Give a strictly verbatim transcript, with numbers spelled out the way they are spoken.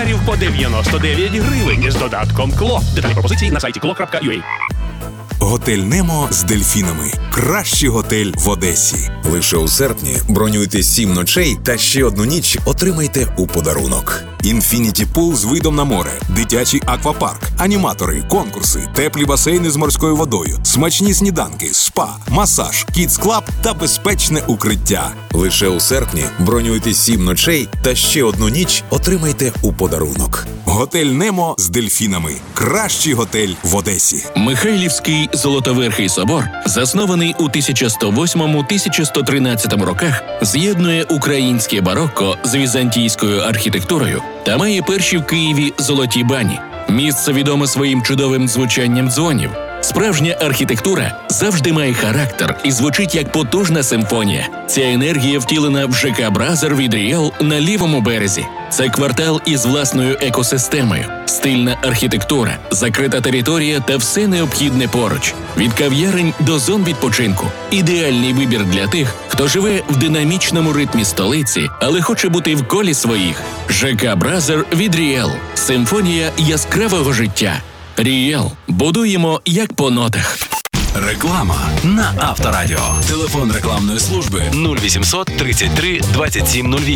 доларів по дев'яносто дев'ять гривень з додатком КЛО. Деталі пропозиції на сайті кло крапка ю а. Готель Немо з дельфінами. Кращий готель в Одесі. Лише у серпні бронюйте сім ночей та ще одну ніч отримайте у подарунок. Інфініті Пул з видом на море, дитячий аквапарк, аніматори, конкурси, теплі басейни з морською водою, смачні сніданки, спа, масаж, кідс-клаб та безпечне укриття. Лише у серпні бронюйте сім ночей та ще одну ніч отримайте у подарунок. Готель Немо з дельфінами. Кращий готель в Одесі. Михайлівський Золотоверхий собор, заснований у тисяча сто восьмому - тисяча сто тринадцятому роках, з'єднує українське барокко з візантійською архітектурою та має перші в Києві золоті бані. Місце відоме своїм чудовим звучанням дзвонів. Справжня архітектура завжди має характер і звучить як потужна симфонія. Ця енергія втілена в ЖК «Бразер» від Ріел на лівому березі. Це квартал із власною екосистемою, стильна архітектура, закрита територія та все необхідне поруч. Від кав'ярень до зон відпочинку. Ідеальний вибір для тих, хто живе в динамічному ритмі столиці, але хоче бути в колі своїх. ЖК «Бразер» від Ріел. Симфонія яскравого життя. Ріел. Будуємо як по нотах. Реклама на Авторадіо. Телефон рекламної служби нуль вісімсот тридцять три двадцять сім нуль вісім.